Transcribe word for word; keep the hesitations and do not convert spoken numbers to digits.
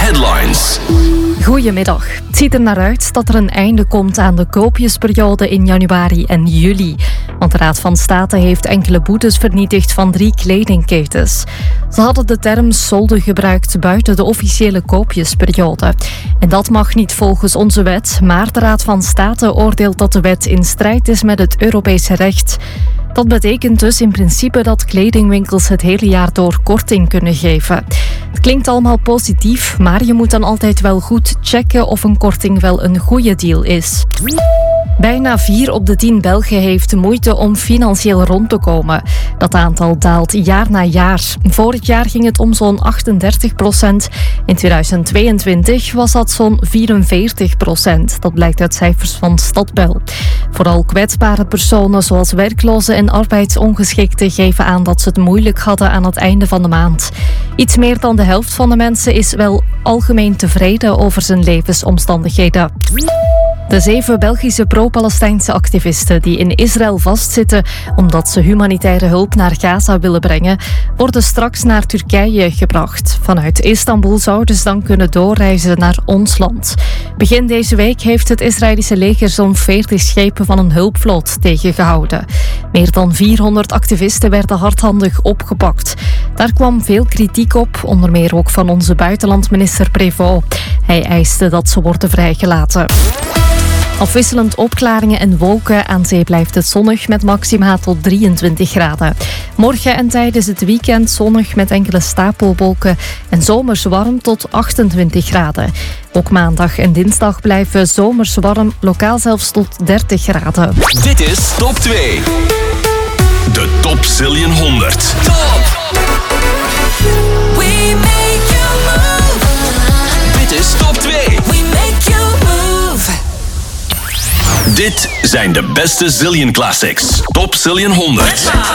Headlines. Goedemiddag. Het ziet er naar uit dat er een einde komt aan de koopjesperiode in januari en juli. Want de Raad van State heeft enkele boetes vernietigd van drie kledingketens. Ze hadden de term solde gebruikt buiten de officiële koopjesperiode. En dat mag niet volgens onze wet, maar de Raad van State oordeelt dat de wet in strijd is met het Europese recht. Dat betekent dus in principe dat kledingwinkels het hele jaar door korting kunnen geven. Het klinkt allemaal positief, maar je moet dan altijd wel goed checken of een korting wel een goede deal is. Bijna vier op de tien Belgen heeft moeite om financieel rond te komen. Dat aantal daalt jaar na jaar. Vorig jaar ging het om zo'n achtendertig procent. In tweeduizend tweeëntwintig was dat zo'n vierenveertig procent. Dat blijkt uit cijfers van Stadbel. Vooral kwetsbare personen zoals werklozen en arbeidsongeschikten geven aan dat ze het moeilijk hadden aan het einde van de maand. Iets meer dan de helft van de mensen is wel algemeen tevreden over zijn levensomstandigheden. De zeven Belgische pro-Palestijnse activisten die in Israël vastzitten omdat ze humanitaire hulp naar Gaza willen brengen, worden straks naar Turkije gebracht. Vanuit Istanbul zouden ze dan kunnen doorreizen naar ons land. Begin deze week heeft het Israëlische leger zo'n veertig schepen van een hulpvloot tegengehouden. Meer dan vierhonderd activisten werden hardhandig opgepakt. Daar kwam veel kritiek op, onder meer ook van onze buitenlandminister Prévost. Hij eiste dat ze worden vrijgelaten. Afwisselend opklaringen en wolken. Aan zee blijft het zonnig met maxima tot drieëntwintig graden. Morgen en tijdens het weekend zonnig met enkele stapelwolken en zomers warm tot achtentwintig graden. Ook maandag en dinsdag blijven zomers warm, lokaal zelfs tot dertig graden. Dit is Top twee. De Top Zillion honderd. Top! We make you move. Dit is Top twee. We make you move. Dit zijn de beste Zillion Classics. Top Zillion honderd.